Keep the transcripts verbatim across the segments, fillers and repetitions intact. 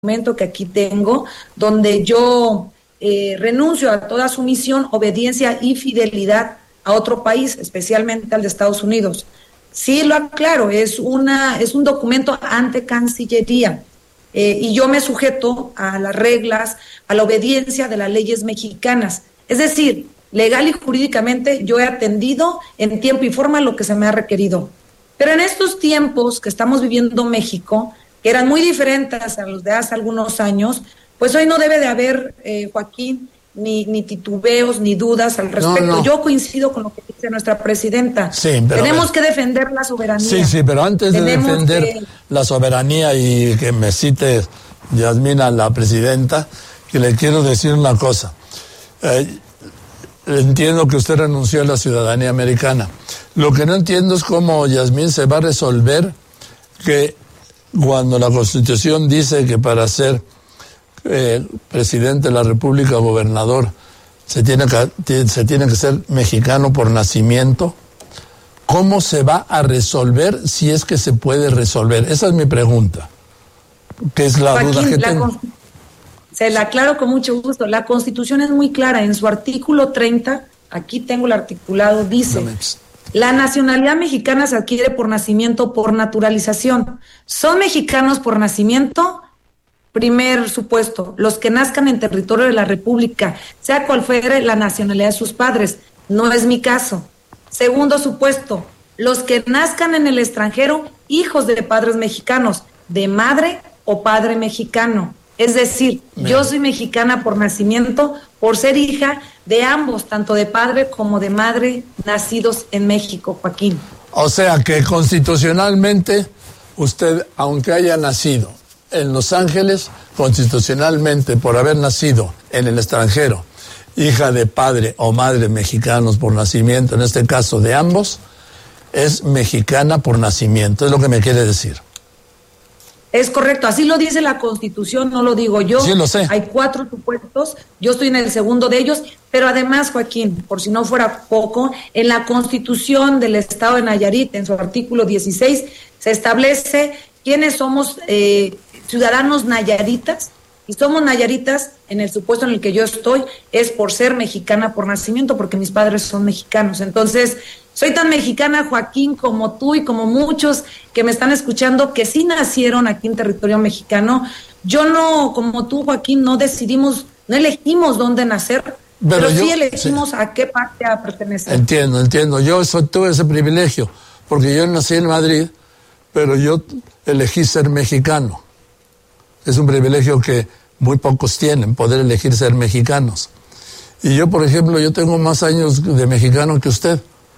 documento que aquí tengo, donde yo eh, renuncio a toda sumisión, obediencia y fidelidad a otro país, especialmente al de Estados Unidos. Sí, lo aclaro, es una es un documento ante Cancillería eh, y yo me sujeto a las reglas, a la obediencia de las leyes mexicanas. Es decir, legal y jurídicamente yo he atendido en tiempo y forma lo que se me ha requerido. Pero en estos tiempos que estamos viviendo México, que eran muy diferentes a los de hace algunos años, pues hoy no debe de haber, eh, Joaquín, ni, ni titubeos, ni dudas al respecto. No, no. Yo coincido con lo que dice nuestra presidenta. Sí, pero tenemos que defender la soberanía. Sí, sí, pero antes Tenemos de defender que... la soberanía y que me cite Yasmina, la presidenta, que le quiero decir una cosa. Eh, entiendo que usted renunció a la ciudadanía americana. Lo que no entiendo es cómo, Yasmín, se va a resolver que cuando la Constitución dice que para ser eh, presidente de la República, gobernador, se tiene que, se tiene que ser mexicano por nacimiento, ¿cómo se va a resolver si es que se puede resolver? Esa es mi pregunta, que es la Joaquín, duda que la tengo. Con... Se la aclaro con mucho gusto. La Constitución es muy clara. En su artículo treinta, aquí tengo el articulado, dice... No la nacionalidad mexicana se adquiere por nacimiento o por naturalización. Son mexicanos por nacimiento, primer supuesto, los que nazcan en territorio de la República, sea cual fuere la nacionalidad de sus padres. No es mi caso. Segundo supuesto, los que nazcan en el extranjero, hijos de padres mexicanos, de madre o padre mexicano. Es decir, Bien. yo soy mexicana por nacimiento, por ser hija de ambos, tanto de padre como de madre, nacidos en México, Joaquín. O sea que constitucionalmente, usted, aunque haya nacido en Los Ángeles, constitucionalmente, por haber nacido en el extranjero, hija de padre o madre mexicanos por nacimiento, en este caso de ambos, es mexicana por nacimiento, es lo que me quiere decir. Es correcto, así lo dice la Constitución, no lo digo yo. Sí, lo sé. Hay cuatro supuestos, yo estoy en el segundo de ellos, pero además, Joaquín, por si no fuera poco, en la Constitución del Estado de Nayarit, en su artículo dieciséis, se establece quiénes somos eh, ciudadanos nayaritas, y somos nayaritas, en el supuesto en el que yo estoy, es por ser mexicana por nacimiento, porque mis padres son mexicanos. Entonces, soy tan mexicana, Joaquín, como tú y como muchos que me están escuchando, que sí nacieron aquí en territorio mexicano. Yo no, como tú, Joaquín, no decidimos, no elegimos dónde nacer, pero, pero yo, sí elegimos sí. a qué parte a pertenecer. Entiendo, entiendo. Yo so, tuve ese privilegio, porque yo nací en Madrid, pero yo elegí ser mexicano. Es un privilegio que muy pocos tienen, poder elegir ser mexicanos. Y yo, por ejemplo, yo tengo más años de mexicano que usted.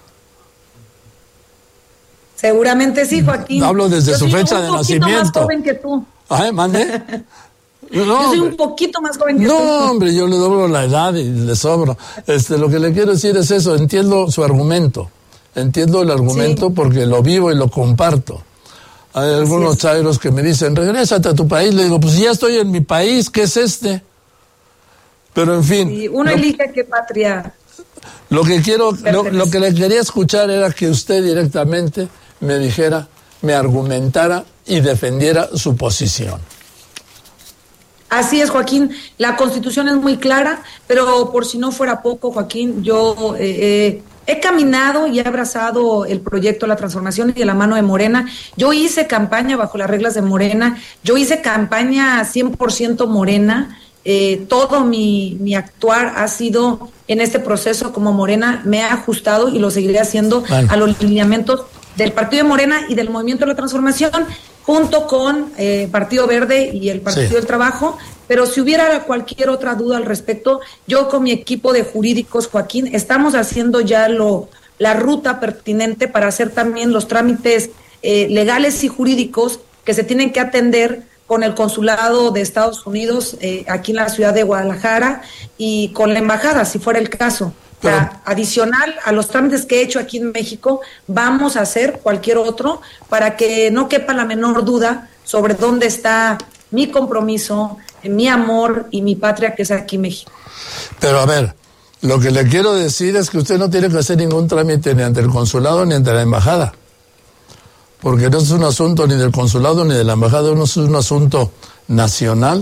Seguramente sí, Joaquín. Hablo desde yo su fecha de nacimiento. Yo soy un poquito más joven que tú. Ay, ¿mande? No, yo soy un poquito más joven que no, tú. No, hombre, yo le doblo la edad y le sobro. Este, lo que le quiero decir es eso, entiendo su argumento. Entiendo el argumento sí. porque lo vivo y lo comparto. Hay algunos chairos que me dicen, regrésate a tu país. Le digo, pues ya estoy en mi país, ¿qué es este? Pero en fin. Sí, uno lo, elige qué patria. Lo que quiero, lo, lo que le quería escuchar era que usted directamente me dijera, me argumentara y defendiera su posición. Así es, Joaquín. La Constitución es muy clara, pero por si no fuera poco, Joaquín, yo eh, eh, he caminado y he abrazado el proyecto de la transformación y de la mano de Morena. Yo hice campaña bajo las reglas de Morena, yo hice campaña cien por ciento Morena. Eh, todo mi, mi actuar ha sido en este proceso como Morena, me he ajustado y lo seguiré haciendo bueno. a los lineamientos del Partido de Morena y del Movimiento de la Transformación, junto con eh, Partido Verde y el Partido sí. del Trabajo. Pero si hubiera cualquier otra duda al respecto, yo con mi equipo de jurídicos, Joaquín, estamos haciendo ya lo la ruta pertinente para hacer también los trámites eh, legales y jurídicos que se tienen que atender con el Consulado de Estados Unidos eh, aquí en la ciudad de Guadalajara y con la embajada, si fuera el caso. Pero, o sea, adicional a los trámites que he hecho aquí en México, vamos a hacer cualquier otro para que no quepa la menor duda sobre dónde está mi compromiso, mi amor y mi patria, que es aquí México. Pero a ver, lo que le quiero decir es que usted no tiene que hacer ningún trámite ni ante el consulado ni ante la embajada, porque no es un asunto ni del consulado ni de la embajada, no es un asunto nacional